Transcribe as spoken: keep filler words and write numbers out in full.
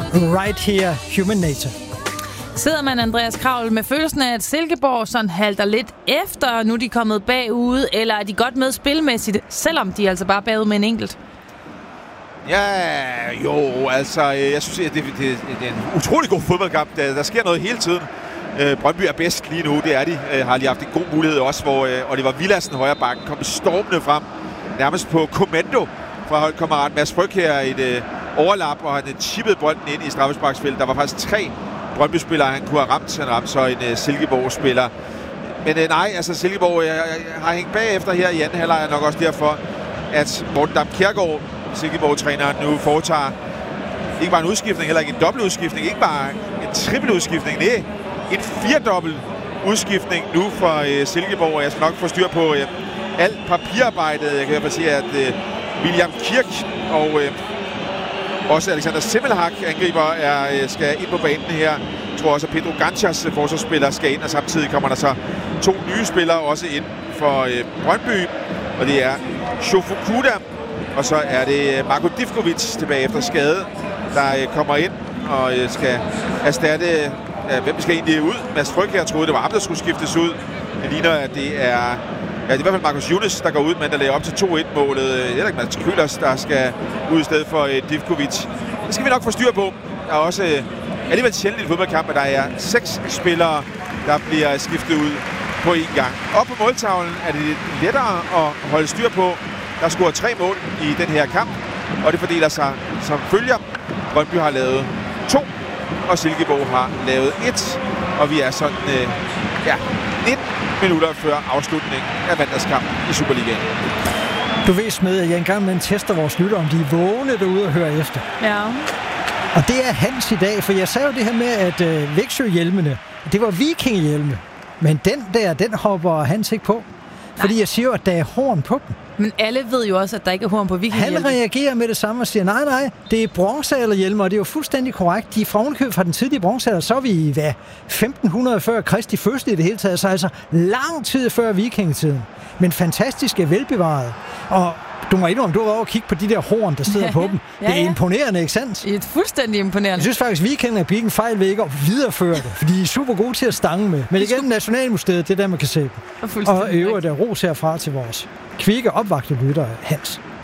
Right Here, Human Nature. Sidder man, Andreas Kravl, med følelsen af, at Silkeborg sådan halter lidt efter, nu er de kommet bagud, eller er de godt med spilmæssigt, selvom de er altså bare bagud med en enkelt? Ja, jo, altså, jeg synes, at det, det, det er en utrolig god fodboldkamp. Der, der sker noget hele tiden. Øh, Brøndby er bedst lige nu, det er de. Øh, har lige haft en god mulighed også, hvor øh, Oliver Villadsen, højre bakken, kom stormende frem, nærmest på kommando fra holdkammerat Mads Fryg her. Et øh, overlap, og han chippede bolden ind i straffesparksfeltet. Der var faktisk tre Brøndby-spillere, han kunne have ramt. Han ramte så en øh, Silkeborg-spiller. Men øh, nej, altså Silkeborg jeg, jeg har hængt bagefter her i anden halvleg, nok også derfor, at Morten Dam Kjærgaard, Silkeborg-træneren, nu foretager ikke bare en udskiftning, heller ikke en dobbelt udskiftning, ikke bare en trippel udskiftning, det er en firedobbelt udskiftning nu for øh, Silkeborg, og jeg skal nok få styr på øh, alt papirarbejdet. Jeg kan i hvert fald sige, at øh, William Kirk og øh, også Alexander Semmelhak, angriber, er, øh, skal ind på banen her. Jeg tror også, at Pedro Ganchas, forsvarsspiller, skal ind, og samtidig kommer der så to nye spillere også ind for øh, Brøndby, og det er Shofukuda, og så er det Marko Divkovic tilbage efter skade, der øh, kommer ind og øh, skal erstatte. Ja, hvem skal egentlig ud? Mads Fryg her troede, det var ham, der skulle skiftes ud. Det ligner, at det er... Ja, det er i hvert fald Markus Younes, der går ud, men der lader op til to et-målet. Det er ikke Mads Køllers, der skal ud i stedet for uh, Divkovic. Det skal vi nok få styr på. Der er også uh, alligevel sjældent i fodboldkamp, at der er seks spillere, der bliver skiftet ud på én gang. Op på måltavlen er det lettere at holde styr på. Der scorer tre mål i den her kamp, og det fordeler sig som følger. Brøndby har lavet to, og Silkeborg har lavet et, og vi er sådan øh, ja, nitten minutter før afslutningen af mandagskampen i Superligaen. Du ved, Smed, at jeg engang med en tester vores lytter, om de er vågne derude og hører efter. Ja. Og det er Hans i dag, for jeg sagde jo det her med, at øh, Växjö-hjelmene, det var vikingehjelme. Men den der, den hopper Hans ikke på. Nej. Fordi jeg siger jo, at der er horn på dem. Men alle ved jo også, at der ikke er horn på vikingehjelme. Han reagerer med det samme og siger, nej, nej, det er bronzealderhjelme, og det er jo fuldstændig korrekt. De er fra ovenikøbet fra den tidlige bronzealder, så er vi i, hvad, femten hundrede før Kristi fødsel i det hele taget, så altså lang tid før vikingetiden. Men fantastisk er velbevaret. Og du må indrømme, du var over at kigge på de der horn, der sidder ja, på dem. Ja, ja. Det er imponerende, ikke sandt? Det er fuldstændig imponerende. Jeg synes faktisk, at vikingerne begik en fejl ved ikke at videreføre det, fordi de er super gode til at stange med. Men igen, Nationalmuseet, det er der, man kan se dem. Og øvrigt der ros herfra til vores kvikke opvagte lyttere, Hans.